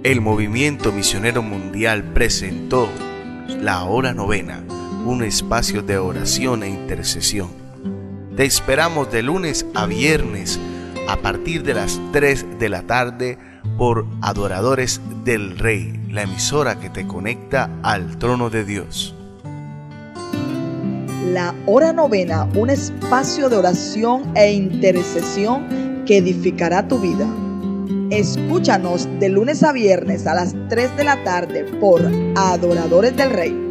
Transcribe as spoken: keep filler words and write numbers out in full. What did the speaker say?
El Movimiento Misionero Mundial presentó La Hora Novena, un espacio de oración e intercesión. Te esperamos de lunes a viernes a partir de las tres de la tarde por Adoradores del Rey, la emisora que te conecta al trono de Dios. La Hora Novena, un espacio de oración e intercesión que edificará tu vida. Escúchanos de lunes a viernes a las tres de la tarde por Adoradores del Rey.